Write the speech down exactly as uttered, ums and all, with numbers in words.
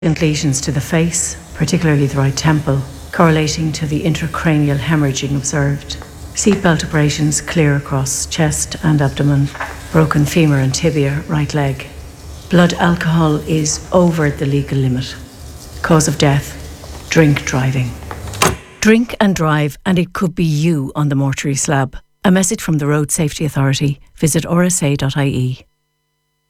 lesions to the face, particularly the right temple, correlating to the intracranial hemorrhaging observed. Seatbelt abrasions clear across chest and abdomen, broken femur and tibia, right leg. Blood alcohol is over the legal limit. Cause of death, drink driving. Drink and drive, and it could be you on the mortuary slab. A message from the Road Safety Authority. Visit r s a dot i e.